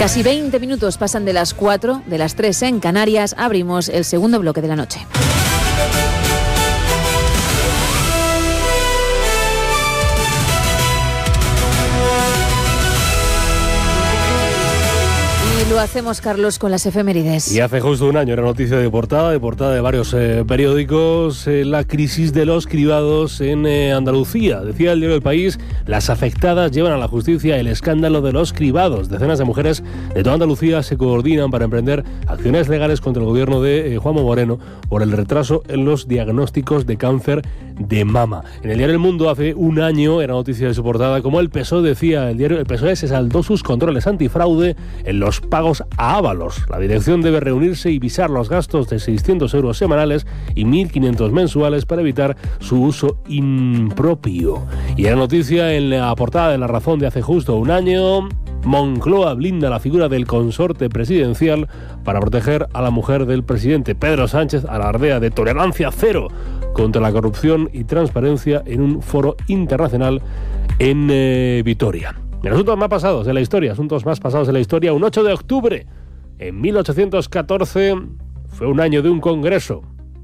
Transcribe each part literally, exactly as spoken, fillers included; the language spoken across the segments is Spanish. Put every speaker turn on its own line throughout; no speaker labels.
Casi veinte minutos pasan de las cuatro, de las tres en Canarias. Abrimos el segundo bloque de la noche. Lo hacemos, Carlos, con las efemérides.
Y hace justo un año era noticia de portada, de portada de varios eh, periódicos, eh, la crisis de los cribados en eh, Andalucía. Decía el diario El País, las afectadas llevan a la justicia el escándalo de los cribados. Decenas de mujeres de toda Andalucía se coordinan para emprender acciones legales contra el gobierno de eh, Juanma Moreno por el retraso en los diagnósticos de cáncer de mama. En el diario El Mundo hace un año era noticia de su portada, como el P S O E decía, el diario El P S O E se saldó sus controles antifraude en los pagos a Ábalos. La dirección debe reunirse y visar los gastos de seiscientos euros semanales y mil quinientos mensuales para evitar su uso impropio. Y era noticia en la portada de La Razón de hace justo un año. Moncloa blinda la figura del consorte presidencial para proteger a la mujer del presidente. Pedro Sánchez alardea de tolerancia cero contra la corrupción y transparencia en un foro internacional en eh, Vitoria. En asuntos más pasados de la historia, asuntos más pasados de la historia, un ocho de octubre, en mil ochocientos catorce, fue un año de un congreso,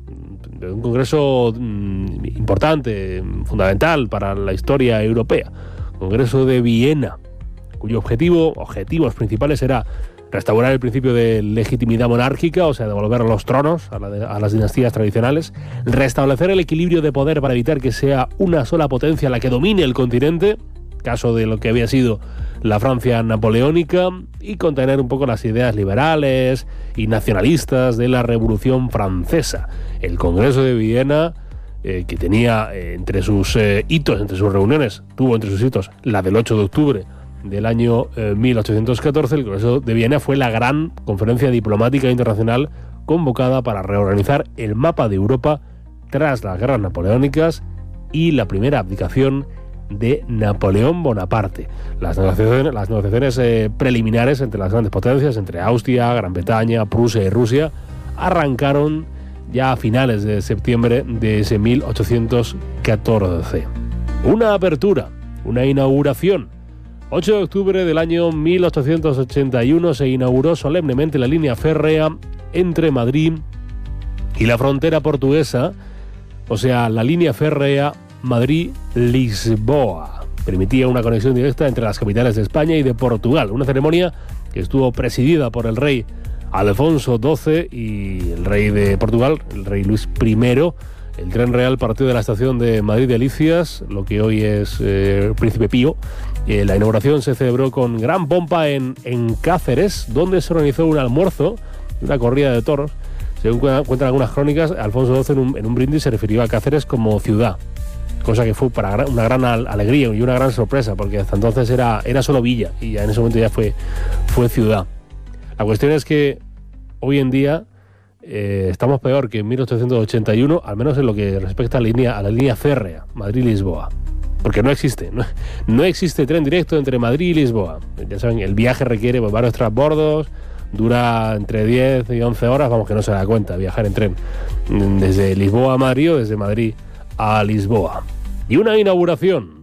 de un congreso mmm, importante, fundamental para la historia europea, Congreso de Viena, cuyo objetivo, objetivos principales era restaurar el principio de legitimidad monárquica, o sea, devolver los tronos a, la de, a las dinastías tradicionales, restablecer el equilibrio de poder para evitar que sea una sola potencia la que domine el continente, caso de lo que había sido la Francia napoleónica, y contener un poco las ideas liberales y nacionalistas de la Revolución Francesa. El Congreso de Viena, eh, que tenía eh, entre sus eh, hitos, entre sus reuniones, tuvo entre sus hitos la del ocho de octubre del año eh, mil ochocientos catorce, el Congreso de Viena fue la gran conferencia diplomática internacional convocada para reorganizar el mapa de Europa tras las guerras napoleónicas y la primera abdicación de Napoleón Bonaparte. Las negociaciones, las negociaciones eh, preliminares entre las grandes potencias, entre Austria, Gran Bretaña, Prusia y Rusia, arrancaron ya a finales de septiembre de ese mil ochocientos catorce. Una apertura, una inauguración. ocho de octubre del año mil ochocientos ochenta y uno se inauguró solemnemente la línea férrea entre Madrid y la frontera portuguesa, o sea, la línea férrea Madrid-Lisboa. Permitía una conexión directa entre las capitales de España y de Portugal. Una ceremonia que estuvo presidida por el rey Alfonso doce y el rey de Portugal, el rey Luis primero. El tren real partió de la estación de Madrid Delicias, lo que hoy es eh, Príncipe Pío. Eh, la inauguración se celebró con gran pompa en, en Cáceres, donde se organizó un almuerzo, una corrida de toros. Según cuentan algunas crónicas, Alfonso doce en un, en un brindis se refirió a Cáceres como ciudad, cosa que fue para una gran alegría y una gran sorpresa, porque hasta entonces era, era solo villa y ya en ese momento ya fue, fue ciudad. La cuestión es que hoy en día eh, estamos peor que en mil ochocientos ochenta y uno, al menos en lo que respecta a la línea, a la línea férrea Madrid-Lisboa, porque no existe, no, no existe tren directo entre Madrid y Lisboa. Ya saben, el viaje requiere pues, varios transbordos, dura entre diez y once horas, vamos, que no se da cuenta viajar en tren desde Lisboa a Madrid o desde Madrid a Lisboa. Y una inauguración